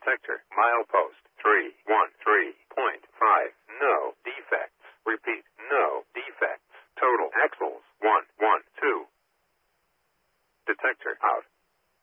Detector. Milepost 313.5. No defects. Repeat. No defects. Total axles 112. Detector out.